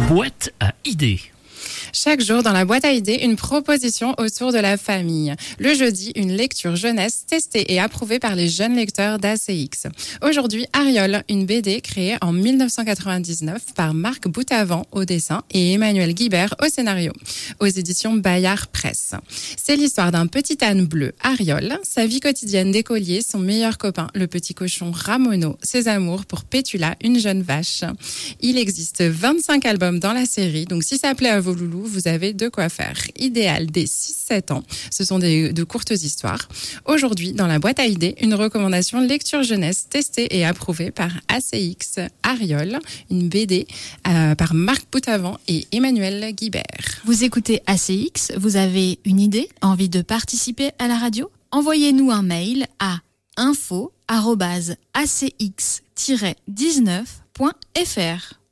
boîte à idées. Chaque jour, dans la boîte à idées, une proposition autour de la famille. Le jeudi, une lecture jeunesse testée et approuvée par les jeunes lecteurs d'ACX. Aujourd'hui, Ariol, une BD créée en 1999 par Marc Boutavant au dessin et Emmanuel Guibert au scénario, aux éditions Bayard Presse. C'est l'histoire d'un petit âne bleu, Ariol, sa vie quotidienne d'écolier, son meilleur copain, le petit cochon Ramono, ses amours pour Pétula, une jeune vache. Il existe 25 albums dans la série, donc si ça plaît à vos loulous, vous avez de quoi faire. Idéal dès 6-7 ans. Ce sont de courtes histoires. Aujourd'hui, dans la boîte à idées, une recommandation lecture jeunesse testée et approuvée par ACX Ariol, une BD par Marc Boutavant et Emmanuel Guibert. Vous écoutez ACX, vous avez une idée, envie de participer à la radio ? Envoyez-nous un mail à info@acx-19.fr.